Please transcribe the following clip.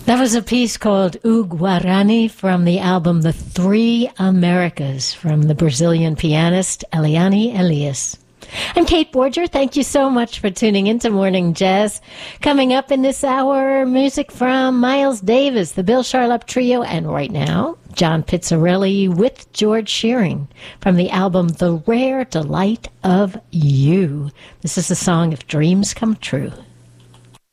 That was a piece called O Guarani from the album The Three Americas from the Brazilian pianist Eliane Elias. I'm Kate Borger. Thank you so much for tuning into Morning Jazz. Coming up in this hour, music from Miles Davis, the Bill Charlap Trio, and right now, John Pizzarelli with George Shearing from the album The Rare Delight of You. This is the song If Dreams Come True.